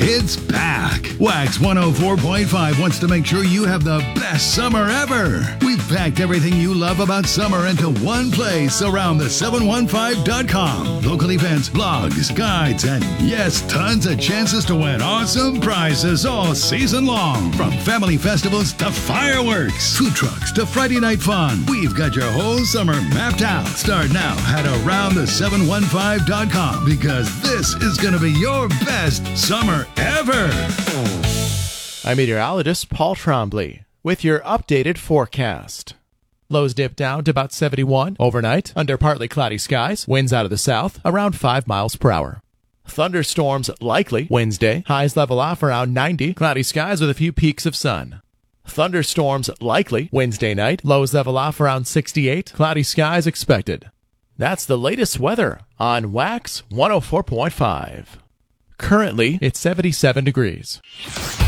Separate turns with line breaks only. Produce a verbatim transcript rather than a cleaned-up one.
It's back. Wax one oh four point five wants to make sure you have the best summer ever. We've packed everything you love about summer into one place around the seven one five dot com. Local events, blogs, guides, and yes, tons of chances to win awesome prizes all season long. From family festivals to fireworks, food trucks to Friday night fun, we've got your whole summer mapped out. Start now at around the seven one five dot com because this is going to be your best summer ever.
I'm meteorologist Paul Trombley with your updated forecast. Lows dip down to about seventy-one overnight under partly cloudy skies. Winds out of the south around five miles per hour. Thunderstorms likely Wednesday. Highs level off around ninety. Cloudy skies with a few peaks of sun. Thunderstorms likely Wednesday night. Lows level off around sixty-eight. Cloudy skies expected. That's the latest weather on Wax one oh four point five. Currently, it's seventy-seven degrees.